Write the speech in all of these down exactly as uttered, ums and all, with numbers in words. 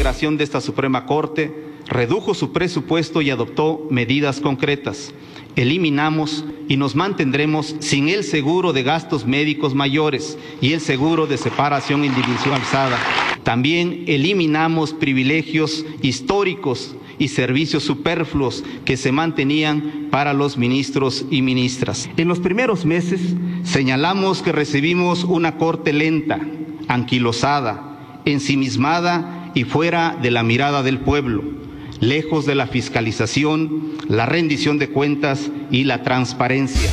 integración de esta Suprema Corte, redujo su presupuesto y adoptó medidas concretas. Eliminamos y nos mantendremos sin el seguro de gastos médicos mayores y el seguro de separación individualizada. También eliminamos privilegios históricos y servicios superfluos que se mantenían para los ministros y ministras. En los primeros meses señalamos que recibimos una corte lenta, anquilosada, ensimismada y fuera de la mirada del pueblo, lejos de la fiscalización, la rendición de cuentas y la transparencia.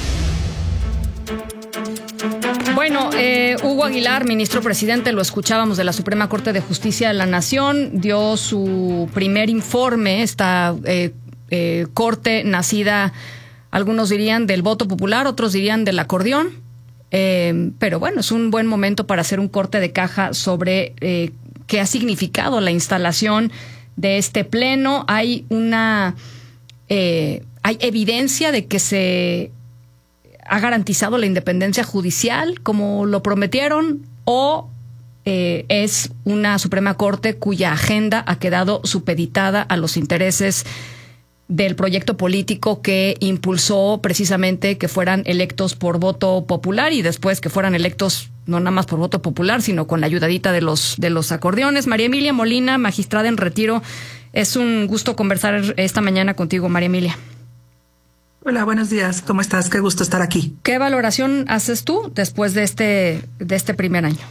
Bueno, eh, Hugo Aguilar, ministro presidente, lo escuchábamos, de la Suprema Corte de Justicia de la Nación, dio su primer informe, esta eh, eh, corte nacida, algunos dirían del voto popular, otros dirían del acordeón, eh, pero bueno, es un buen momento para hacer un corte de caja sobre eh, qué ha significado la instalación de este pleno. Hay una, eh, hay evidencia de que se ha garantizado la independencia judicial como lo prometieron, o eh, es una Suprema Corte cuya agenda ha quedado supeditada a los intereses del proyecto político que impulsó precisamente que fueran electos por voto popular y después que fueran electos no nada más por voto popular, sino con la ayudadita de los, de los acordeones. María Emilia Molina, magistrada en retiro, es un gusto conversar esta mañana contigo, María Emilia. Hola, buenos días. ¿Cómo estás? Qué gusto estar aquí. ¿Qué valoración haces tú después de este, de este primer año?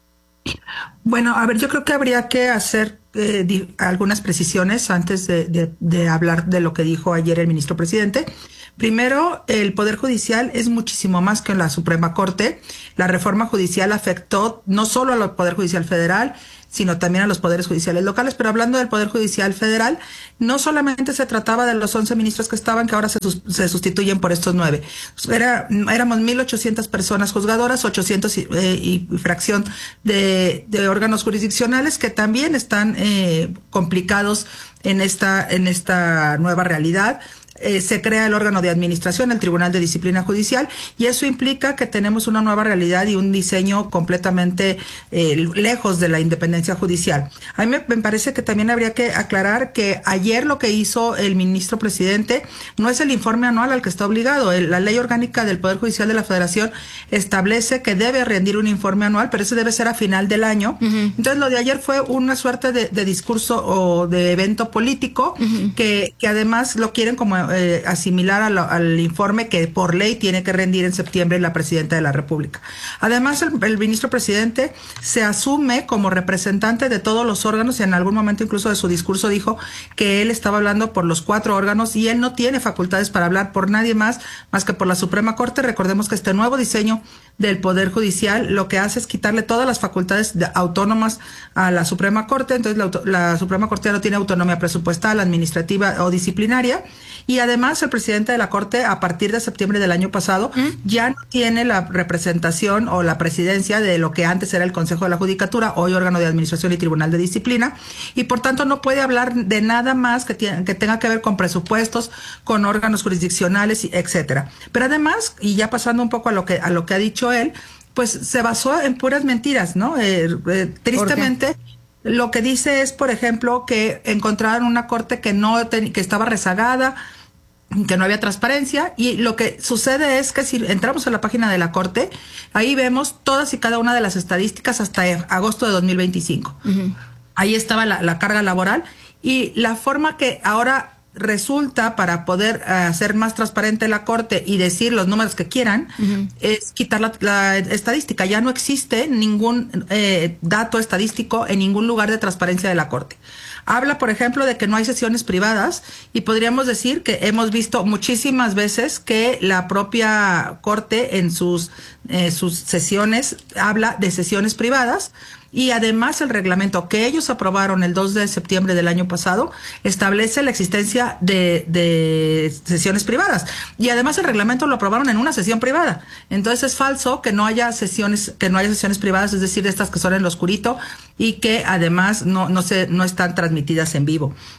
Bueno, a ver, yo creo que habría que hacer eh, di, algunas precisiones antes de, de, de hablar de lo que dijo ayer el ministro presidente. Primero, el Poder Judicial es muchísimo más que la Suprema Corte. La reforma judicial afectó no solo al Poder Judicial Federal, sino también a los poderes judiciales locales. Pero hablando del Poder Judicial Federal, no solamente se trataba de los once ministros que estaban, que ahora se, sus, se sustituyen por estos nueve. Era, éramos mil ochocientas personas juzgadoras, ochocientos y, eh, y fracción de, de órganos jurisdiccionales que también están eh, complicados en esta, en esta nueva realidad. Eh, se crea el órgano de administración, el Tribunal de Disciplina Judicial, y eso implica que tenemos una nueva realidad y un diseño completamente eh, lejos de la independencia judicial. A mí me, me parece que también habría que aclarar que ayer lo que hizo el ministro presidente no es el informe anual al que está obligado. El, la ley orgánica del Poder Judicial de la Federación establece que debe rendir un informe anual, pero ese debe ser a final del año. Uh-huh. Entonces lo de ayer fue una suerte de, de discurso o de evento político, uh-huh, que, que además lo quieren como Eh, asimilar a lo, al informe que por ley tiene que rendir en septiembre la presidenta de la República. Además, el, el ministro presidente se asume como representante de todos los órganos y en algún momento incluso de su discurso dijo que él estaba hablando por los cuatro órganos y él no tiene facultades para hablar por nadie más más que por la Suprema Corte. Recordemos que este nuevo diseño del Poder Judicial lo que hace es quitarle todas las facultades de, autónomas a la Suprema Corte. Entonces la, la Suprema Corte ya no tiene autonomía presupuestal, administrativa o disciplinaria. Y además el presidente de la Corte, a partir de septiembre del año pasado, ¿Mm? ya no tiene la representación o la presidencia de lo que antes era el Consejo de la Judicatura, hoy órgano de administración y Tribunal de Disciplina, y por tanto no puede hablar de nada más que, tiene, que tenga que ver con presupuestos, con órganos jurisdiccionales, etcétera. Pero además, y ya pasando un poco a lo que, a lo que ha dicho él, pues se basó en puras mentiras, ¿no? Eh, eh, tristemente... Lo que dice es, por ejemplo, que encontraron una corte que no ten, que estaba rezagada, que no había transparencia, y lo que sucede es que si entramos a la página de la Corte, ahí vemos todas y cada una de las estadísticas hasta agosto de dos mil veinticinco. Uh-huh. Ahí estaba la, la carga laboral y la forma que ahora resulta para poder uh, hacer más transparente la Corte y decir los números que quieran, uh-huh, es quitar la, la estadística. Ya no existe ningún eh, dato estadístico en ningún lugar de transparencia de la Corte. Habla, por ejemplo, de que no hay sesiones privadas y podríamos decir que hemos visto muchísimas veces que la propia Corte en sus, eh, sus sesiones habla de sesiones privadas. Y además el reglamento que ellos aprobaron el dos de septiembre del año pasado establece la existencia de, de sesiones privadas. Y además el reglamento lo aprobaron en una sesión privada. Entonces es falso que no haya sesiones, que no haya sesiones privadas, es decir, estas que son en lo oscurito y que además no, no se, no están transmitidas en vivo.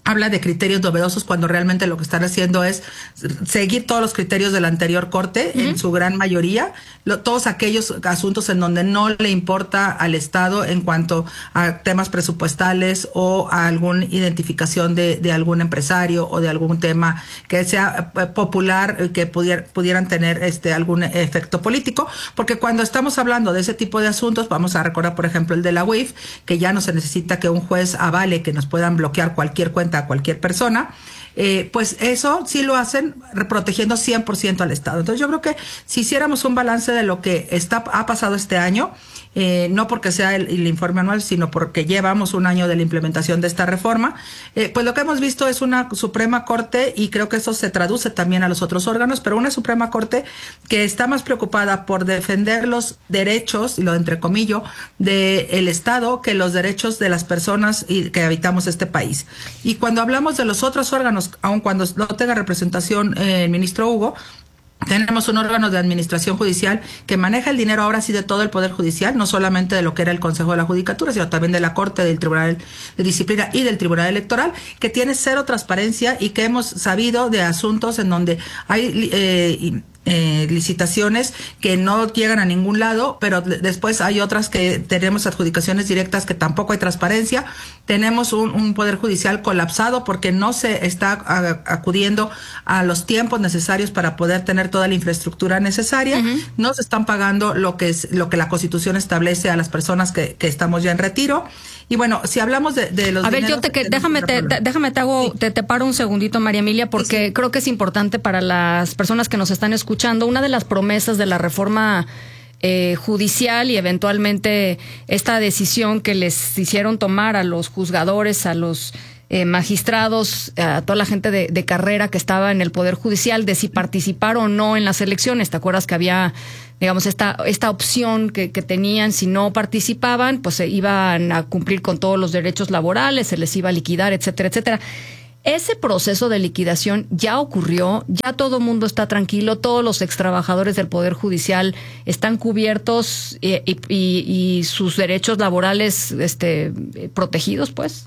habla de criterios novedosos cuando realmente lo que están haciendo es seguir todos los criterios de la anterior corte, uh-huh. en su gran mayoría, lo, todos aquellos asuntos en donde no le importa al Estado en cuanto a temas presupuestales o a alguna identificación de, de algún empresario o de algún tema que sea popular, que pudiera, pudieran tener este algún efecto político, porque cuando estamos hablando de ese tipo de asuntos, vamos a recordar, por ejemplo, el de la U I F, que ya no se necesita que un juez avale que nos puedan bloquear cualquier cuenta a cualquier persona, eh, pues eso sí lo hacen protegiendo cien por ciento al Estado. Entonces yo creo que si hiciéramos un balance de lo que está ha pasado este año, eh, no porque sea el, el informe anual, sino porque llevamos un año de la implementación de esta reforma, eh, pues lo que hemos visto es una Suprema Corte, y creo que eso se traduce también a los otros órganos, pero una Suprema Corte que está más preocupada por defender los derechos, y lo entrecomillo, del Estado que los derechos de las personas y que habitamos este país. Y cuando hablamos de los otros órganos, aun cuando no tenga representación eh, el ministro Hugo, tenemos un órgano de administración judicial que maneja el dinero ahora sí de todo el Poder Judicial, no solamente de lo que era el Consejo de la Judicatura, sino también de la Corte, del Tribunal de Disciplina y del Tribunal Electoral, que tiene cero transparencia y que hemos sabido de asuntos en donde hay eh, Eh, licitaciones que no llegan a ningún lado, pero después hay otras que tenemos adjudicaciones directas que tampoco hay transparencia. Tenemos un, un poder judicial colapsado porque no se está a, acudiendo a los tiempos necesarios para poder tener toda la infraestructura necesaria. Uh-huh. No se están pagando lo que es lo que la Constitución establece a las personas que, que estamos ya en retiro. Y bueno, si hablamos de, de los a ver, yo te que, déjame te, te, déjame te hago sí. te, te paro un segundito, María Emilia, porque sí, sí. creo que es importante para las personas que nos están escuchando. Una de las promesas de la reforma eh, judicial y eventualmente esta decisión que les hicieron tomar a los juzgadores, a los eh, magistrados, a toda la gente de, de carrera que estaba en el Poder Judicial, de si participar o no en las elecciones. ¿Te acuerdas que había, digamos, esta esta opción que, que tenían? Si no participaban, pues se iban a cumplir con todos los derechos laborales, se les iba a liquidar, etcétera, etcétera. Ese proceso de liquidación ya ocurrió, ya todo el mundo está tranquilo, todos los extrabajadores del Poder Judicial están cubiertos y, y, y, y sus derechos laborales este, protegidos, pues.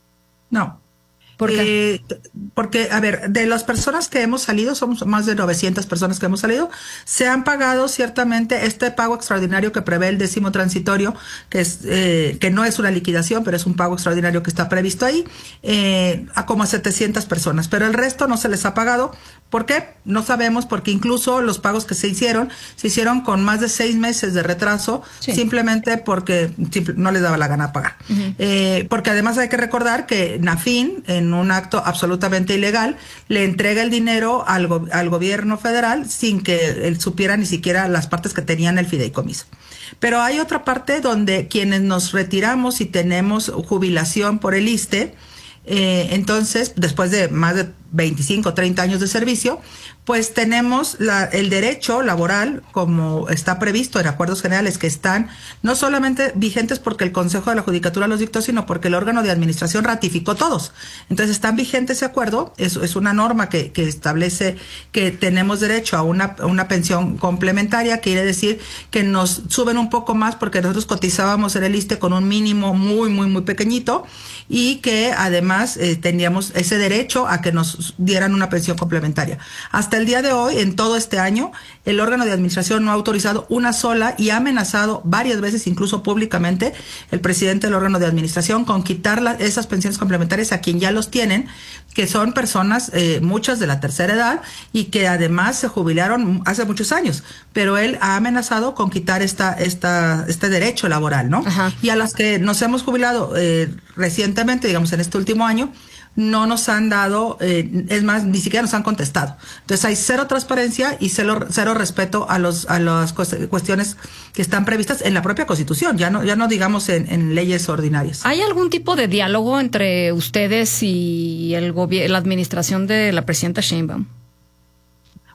No. ¿Por qué? Eh, porque, a ver, de las personas que hemos salido, somos más de novecientas personas que hemos salido, se han pagado ciertamente este pago extraordinario que prevé el décimo transitorio, que es eh, que no es una liquidación, pero es un pago extraordinario que está previsto ahí, eh, a como a setecientas personas, pero el resto no se les ha pagado. ¿Por qué? No sabemos, porque incluso los pagos que se hicieron, se hicieron con más de seis meses de retraso, sí. simplemente porque simple, no les daba la gana pagar. Uh-huh. Eh, porque además hay que recordar que Nafin, en un acto absolutamente ilegal, le entrega el dinero al, go- al gobierno federal sin que él supiera ni siquiera las partes que tenían el fideicomiso. Pero hay otra parte donde quienes nos retiramos y tenemos jubilación por el ISSSTE, eh, entonces, después de más de veinticinco, treinta años de servicio, pues tenemos la, el derecho laboral, como está previsto en acuerdos generales que están no solamente vigentes porque el Consejo de la Judicatura los dictó, sino porque el órgano de administración ratificó todos. Entonces están vigentes ese acuerdo, es, es una norma que, que establece que tenemos derecho a una, a una pensión complementaria, quiere decir que nos suben un poco más porque nosotros cotizábamos en el ISSSTE con un mínimo muy, muy, muy pequeñito, y que además eh, teníamos ese derecho a que nos dieran una pensión complementaria. Hasta el día de hoy, en todo este año, el órgano de administración no ha autorizado una sola y ha amenazado varias veces, incluso públicamente, el presidente del órgano de administración con quitar la, esas pensiones complementarias a quien ya los tienen, que son personas, eh, muchas de la tercera edad, y que además se jubilaron hace muchos años. Pero él ha amenazado con quitar esta, esta, este derecho laboral, ¿no? Ajá. Y a las que nos hemos jubilado eh, recientemente, digamos en este último año, no nos han dado, eh, es más, ni siquiera nos han contestado. Entonces hay cero transparencia y cero, cero respeto a los a las cuestiones que están previstas en la propia Constitución, ya no ya no digamos en, en leyes ordinarias. ¿Hay algún tipo de diálogo entre ustedes y el gobierno, la administración de la presidenta Sheinbaum?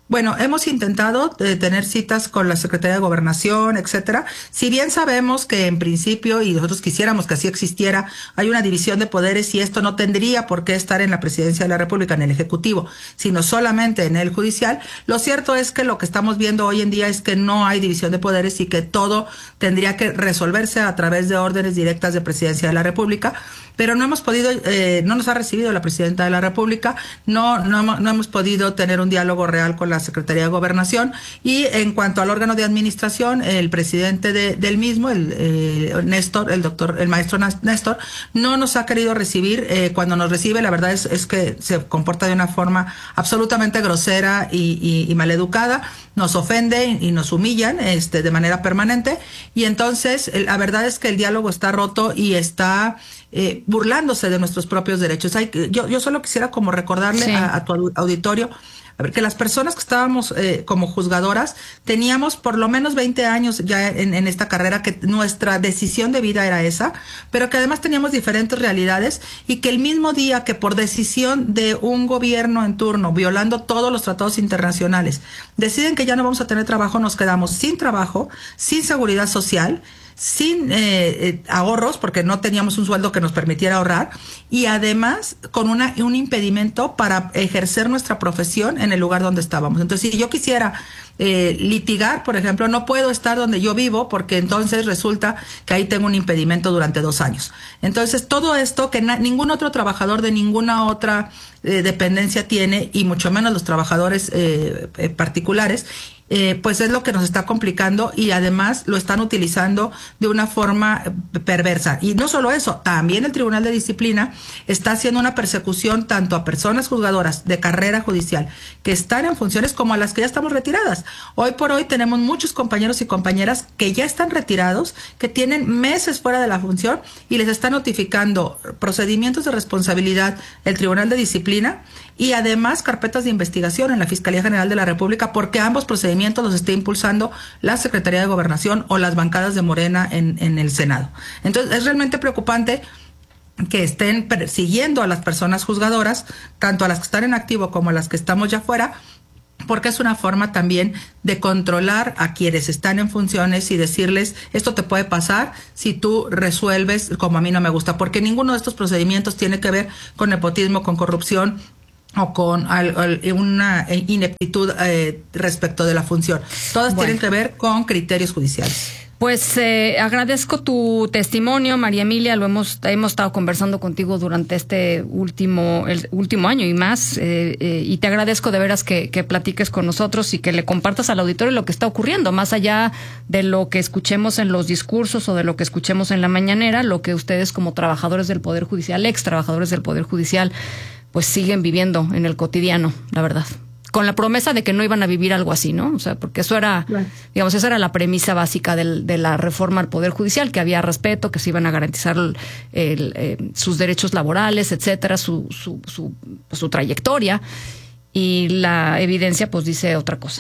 Bueno, hemos intentado eh, tener citas con la Secretaría de Gobernación, etcétera. Si bien sabemos que en principio, y nosotros quisiéramos que así existiera, hay una división de poderes y esto no tendría por qué estar en la Presidencia de la República, en el Ejecutivo, sino solamente en el Judicial. Lo cierto es que lo que estamos viendo hoy en día es que no hay división de poderes y que todo tendría que resolverse a través de órdenes directas de Presidencia de la República. Pero no hemos podido, eh, no nos ha recibido la Presidenta de la República, no, no, no hemos podido tener un diálogo real con la Secretaría de Gobernación, y en cuanto al órgano de administración, el presidente de, del mismo, el eh, Néstor, el doctor, el maestro Néstor, no nos ha querido recibir. Eh, cuando nos recibe, la verdad es, es que se comporta de una forma absolutamente grosera y, y, y maleducada, nos ofende y nos humillan este, de manera permanente, y entonces la verdad es que el diálogo está roto y está eh, burlándose de nuestros propios derechos. Hay, yo, yo solo quisiera como recordarle sí. a, a tu auditorio, a ver, que las personas que estábamos eh, como juzgadoras teníamos por lo menos veinte años ya en, en esta carrera, que nuestra decisión de vida era esa, pero que además teníamos diferentes realidades, y que el mismo día que por decisión de un gobierno en turno, violando todos los tratados internacionales, deciden que ya no vamos a tener trabajo, nos quedamos sin trabajo, sin seguridad social, sin eh, eh, ahorros, porque no teníamos un sueldo que nos permitiera ahorrar, y además con una, un impedimento para ejercer nuestra profesión en el lugar donde estábamos. Entonces, si yo quisiera eh, litigar, por ejemplo, no puedo estar donde yo vivo, porque entonces resulta que ahí tengo un impedimento durante dos años. Entonces, todo esto que na- ningún otro trabajador de ninguna otra eh, dependencia tiene, y mucho menos los trabajadores eh, eh, particulares, Eh, pues es lo que nos está complicando, y además lo están utilizando de una forma perversa. Y no solo eso, también el Tribunal de Disciplina está haciendo una persecución tanto a personas juzgadoras de carrera judicial que están en funciones como a las que ya estamos retiradas. Hoy por hoy tenemos muchos compañeros y compañeras que ya están retirados, que tienen meses fuera de la función, y les está notificando procedimientos de responsabilidad el Tribunal de Disciplina, y además carpetas de investigación en la Fiscalía General de la República, porque ambos procedimientos los está impulsando la Secretaría de Gobernación o las bancadas de Morena en, en el Senado. Entonces, es realmente preocupante que estén persiguiendo a las personas juzgadoras, tanto a las que están en activo como a las que estamos ya fuera, porque es una forma también de controlar a quienes están en funciones y decirles, esto te puede pasar si tú resuelves como a mí no me gusta, porque ninguno de estos procedimientos tiene que ver con nepotismo, con corrupción o con al, al, una ineptitud eh, respecto de la función. Todas bueno. tienen que ver con criterios judiciales. Pues eh, agradezco tu testimonio, María Emilia. Lo hemos hemos estado conversando contigo durante este último el último año y más, eh, eh, y te agradezco de veras que, que platiques con nosotros y que le compartas al auditorio lo que está ocurriendo, más allá de lo que escuchemos en los discursos o de lo que escuchemos en la mañanera, lo que ustedes como trabajadores del Poder Judicial, ex trabajadores del Poder Judicial, pues siguen viviendo en el cotidiano, la verdad. Con la promesa de que no iban a vivir algo así, ¿no? O sea, porque eso era, claro. digamos, esa era la premisa básica del, de la reforma al Poder Judicial, que había respeto, que se iban a garantizar el, el, eh, sus derechos laborales, etcétera, su, su, su, su trayectoria, y la evidencia, pues, dice otra cosa.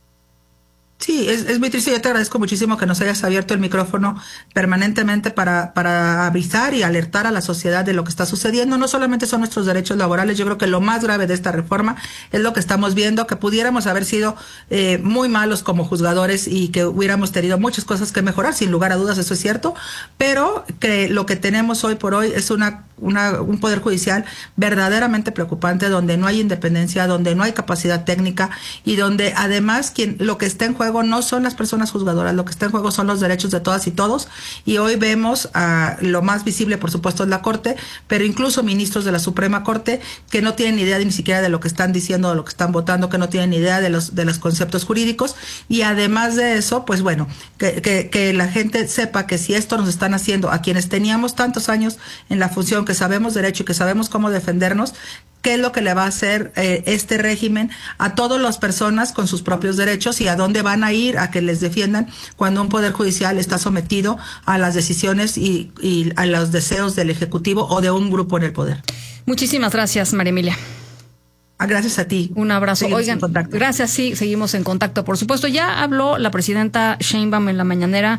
Sí, es, es muy triste. Yo te agradezco muchísimo que nos hayas abierto el micrófono permanentemente para, para avisar y alertar a la sociedad de lo que está sucediendo. No solamente son nuestros derechos laborales, yo creo que lo más grave de esta reforma es lo que estamos viendo, que pudiéramos haber sido eh, muy malos como juzgadores y que hubiéramos tenido muchas cosas que mejorar, sin lugar a dudas, eso es cierto, pero que lo que tenemos hoy por hoy es una, una un Poder Judicial verdaderamente preocupante, donde no hay independencia, donde no hay capacidad técnica, y donde además quien lo que está en juego no son las personas juzgadoras, lo que está en juego son los derechos de todas y todos, y hoy vemos a lo más visible, por supuesto, es la Corte, pero incluso ministros de la Suprema Corte que no tienen idea de, ni siquiera de lo que están diciendo, de lo que están votando, que no tienen idea de los de los conceptos jurídicos, y además de eso, pues bueno, que, que, que la gente sepa que si esto nos están haciendo a quienes teníamos tantos años en la función, que sabemos derecho y que sabemos cómo defendernos, qué es lo que le va a hacer eh, este régimen a todas las personas con sus propios derechos, y a dónde van a ir a que les defiendan cuando un Poder Judicial está sometido a las decisiones y, y a los deseos del Ejecutivo o de un grupo en el poder. Muchísimas gracias, María Emilia. Gracias a ti. Un abrazo. Seguimos Oigan, en contacto. Gracias, sí, seguimos en contacto. Por supuesto, ya habló la presidenta Sheinbaum en la mañanera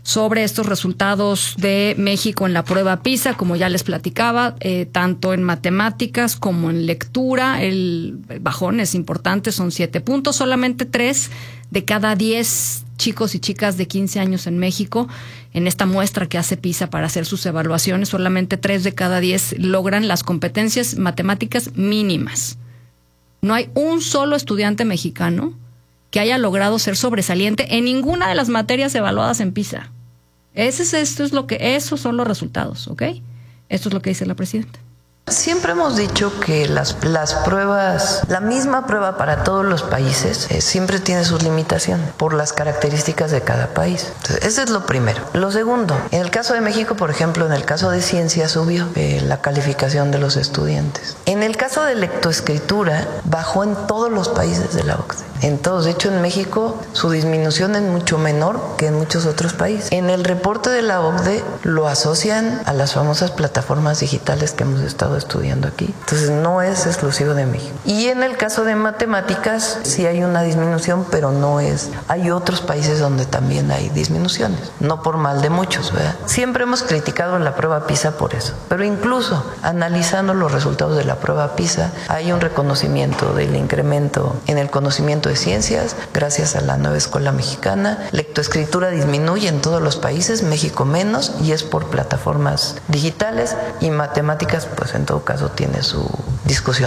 sobre estos resultados de México en la prueba PISA, como ya les platicaba, eh, tanto en matemáticas como en lectura. El bajón es importante, son siete puntos, solamente tres de cada diez chicos y chicas de quince años en México, en esta muestra que hace PISA para hacer sus evaluaciones, solamente tres de cada diez logran las competencias matemáticas mínimas. No hay un solo estudiante mexicano que haya logrado ser sobresaliente en ninguna de las materias evaluadas en PISA. Ese es, esto es lo que, esos son los resultados, ¿ok? Esto es lo que dice la presidenta. Siempre hemos dicho que las, las pruebas, la misma prueba para todos los países, eh, siempre tiene sus limitaciones por las características de cada país. Entonces, eso es lo primero. Lo segundo, en el caso de México, por ejemplo, en el caso de ciencia subió eh, la calificación de los estudiantes. En el caso de lectoescritura, bajó en todos los países de la O C D E. En todos. De hecho, en México su disminución es mucho menor que en muchos otros países. En el reporte de la O C D E lo asocian a las famosas plataformas digitales que hemos estado estudiando aquí. Entonces no es exclusivo de México. Y en el caso de matemáticas sí hay una disminución, pero no es. Hay otros países donde también hay disminuciones, no por mal de muchos, ¿verdad? Siempre hemos criticado la prueba PISA por eso, pero incluso analizando los resultados de la prueba PISA hay un reconocimiento del incremento en el conocimiento de ciencias gracias a la nueva escuela mexicana. Lectoescritura disminuye en todos los países, México menos, y es por plataformas digitales, y matemáticas pues en todo caso tiene su discusión.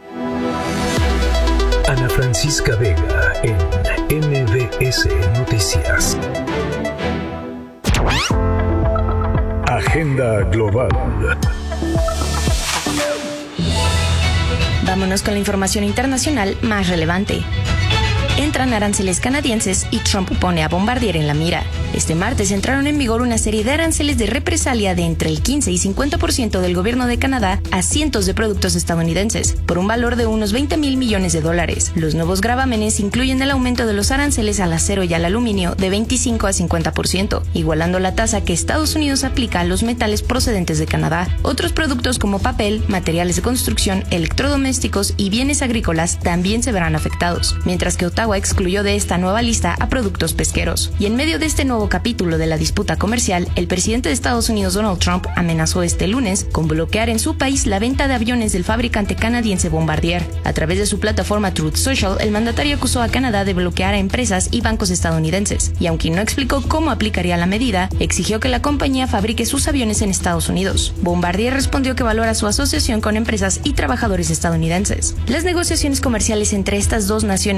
Ana Francisca Vega en M B S Noticias. Agenda Global. Vámonos con la información internacional más relevante. Entran aranceles canadienses y Trump pone a Bombardier en la mira. Este martes entraron en vigor una serie de aranceles de represalia de entre el quince y cincuenta por ciento del gobierno de Canadá a cientos de productos estadounidenses, por un valor de unos veinte mil millones de dólares. Los nuevos gravámenes incluyen el aumento de los aranceles al acero y al aluminio de veinticinco a cincuenta por ciento, igualando la tasa que Estados Unidos aplica a los metales procedentes de Canadá. Otros productos como papel, materiales de construcción, electrodomésticos y bienes agrícolas también se verán afectados, mientras que Ottawa excluyó de esta nueva lista a productos pesqueros. Y en medio de este nuevo capítulo de la disputa comercial, el presidente de Estados Unidos, Donald Trump, amenazó este lunes con bloquear en su país la venta de aviones del fabricante canadiense Bombardier. A través de su plataforma Truth Social, el mandatario acusó a Canadá de bloquear a empresas y bancos estadounidenses, y aunque no explicó cómo aplicaría la medida, exigió que la compañía fabrique sus aviones en Estados Unidos. Bombardier respondió que valora su asociación con empresas y trabajadores estadounidenses. Las negociaciones comerciales entre estas dos naciones